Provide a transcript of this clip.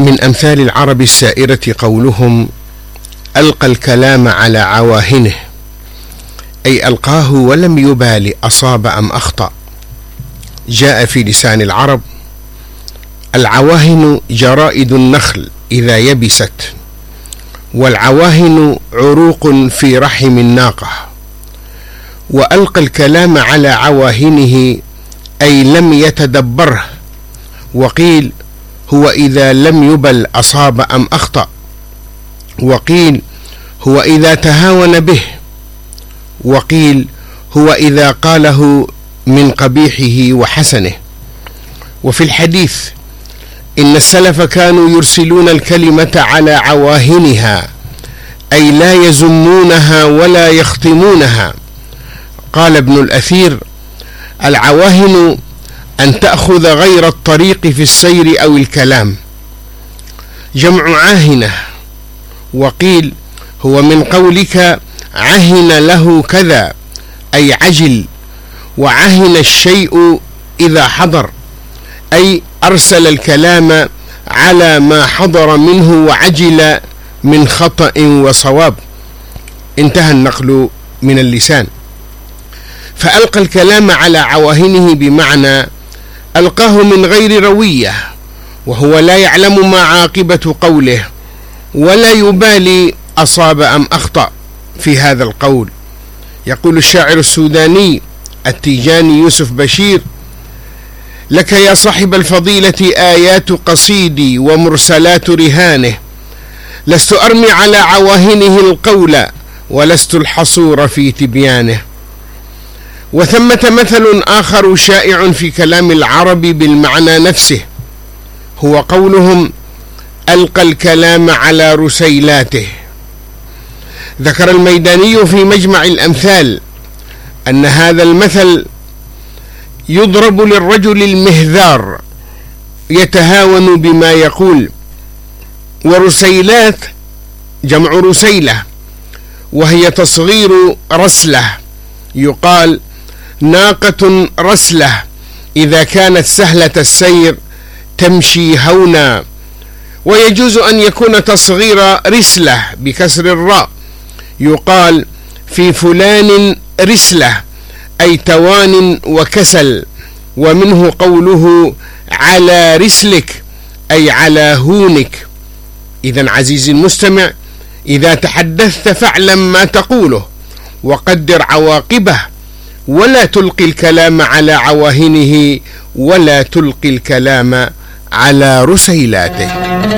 من أمثال العرب السائرة قولهم ألقى الكلام على عواهنه، أي ألقاه ولم يبال أصاب أم أخطأ. جاء في لسان العرب: العواهن جرائد النخل إذا يبست، والعواهن عروق في رحم الناقة. وألقى الكلام على عواهنه أي لم يتدبره، وقيل هو إذا لم يبل أصاب أم أخطأ، وقيل هو إذا تهاون به، وقيل هو إذا قاله من قبيحه وحسنه. وفي الحديث: إن السلف كانوا يرسلون الكلمة على عواهنها، أي لا يزمونها ولا يخطمونها. قال ابن الأثير: العواهن أن تأخذ غير الطريق في السير أو الكلام، جمع عاهنة. وقيل هو من قولك عهن له كذا، أي عجل، وعهن الشيء إذا حضر، أي أرسل الكلام على ما حضر منه وعجل من خطأ وصواب. انتهى النقل من اللسان. فألقى الكلام على عواهنه بمعنى ألقاه من غير روية، وهو لا يعلم ما عاقبة قوله، ولا يبالي أصاب أم أخطأ في هذا القول. يقول الشاعر السوداني التيجاني يوسف بشير: لك يا صاحب الفضيلة آيات قصيدي ومرسلات رهانه، لست أرمي على عواهنه القول، ولست الحصور في تبيانه. وثمة مثل آخر شائع في كلام العرب بالمعنى نفسه، هو قولهم ألقى الكلام على رسيلاته. ذكر الميداني في مجمع الأمثال أن هذا المثل يضرب للرجل المهذار يتهاون بما يقول. ورسيلات جمع رسيلة، وهي تصغير رسلة. يقال ناقة رسلة إذا كانت سهلة السير تمشي هونا. ويجوز أن يكون تصغير رسلة بكسر الراء. يقال في فلان رسلة، أي توان وكسل. ومنه قوله على رسلك، أي على هونك. إذن عزيزي المستمع، إذا تحدثت فاعلم ما تقوله وقدر عواقبه، ولا تلقي الكلام على عواهنه، ولا تلقي الكلام على رسيلاته.